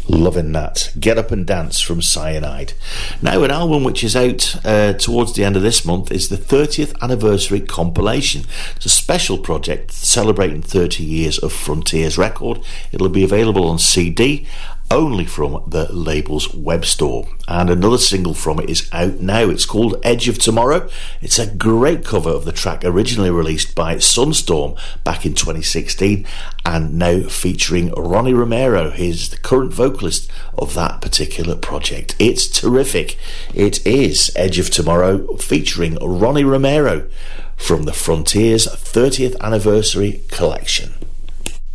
Loving that. Get Up and Dance from Cyanide. Now, an album which is out towards the end of this month is the 30th anniversary compilation. It's a special project celebrating 30 years of Frontiers record. It'll be available on CD only from the label's web store, and another single from it is out now. It's called Edge of Tomorrow. It's a great cover of the track originally released by Sunstorm back in 2016, and now featuring Ronnie Romero. He's the current vocalist of that particular project. It's terrific. It is Edge of Tomorrow featuring Ronnie Romero from the Frontiers 30th anniversary collection.